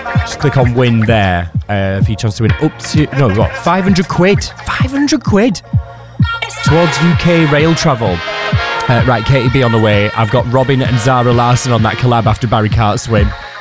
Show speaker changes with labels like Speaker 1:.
Speaker 1: Just click on win there for your chance to win up to 500 quid. 500 quid towards UK rail travel. Right, Katie B on the way. I've got Robin and Zara Larsson on that collab after Barry Cart's win.